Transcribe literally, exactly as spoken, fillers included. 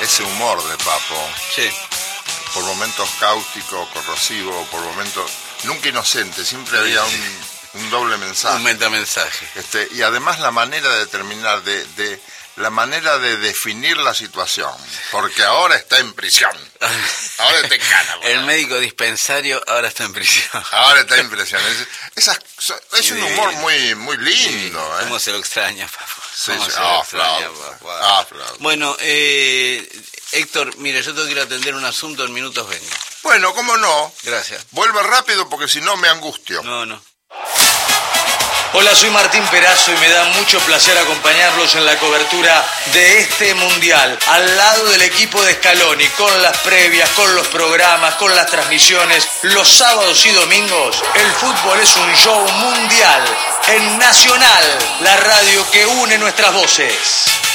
ese humor de Papo. Sí. Por momentos cáustico, corrosivo, por momentos nunca inocente, siempre había un, un doble mensaje. Un metamensaje. Este, y además la manera de terminar, de, de la manera de definir la situación, porque ahora está en prisión. Ahora está en cana. El médico dispensario ahora está en prisión. Ahora está en prisión. Es, esas, es un humor muy, muy lindo. Sí, ¿eh? ¿Cómo se lo extraña, Papo? Sí, ¿Cómo sí. se lo Ah, extraña, flauta. Papo? Ah, flauta. Bueno, eh, Héctor, mire, yo tengo que ir a atender un asunto, en minutos vengo. Bueno, cómo no. Gracias. Vuelve rápido porque si no me angustio. No, no. Hola, soy Martín Perazo y me da mucho placer acompañarlos en la cobertura de este Mundial, al lado del equipo de Scaloni, con las previas, con los programas, con las transmisiones. Los sábados y domingos, el fútbol es un show mundial en Nacional, la radio que une nuestras voces.